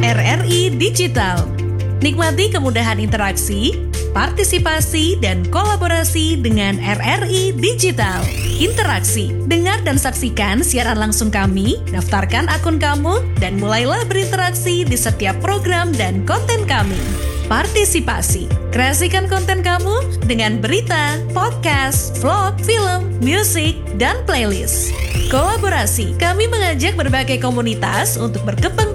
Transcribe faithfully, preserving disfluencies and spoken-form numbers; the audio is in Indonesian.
R R I Digital. Nikmati kemudahan interaksi, partisipasi, dan kolaborasi dengan R R I Digital. Interaksi, dengar dan saksikan siaran langsung kami, daftarkan akun kamu, dan mulailah berinteraksi di setiap program dan konten kami. Partisipasi, kreasikan konten kamu dengan berita, podcast, vlog, film, musik, dan playlist. Kolaborasi, kami mengajak berbagai komunitas untuk berkembang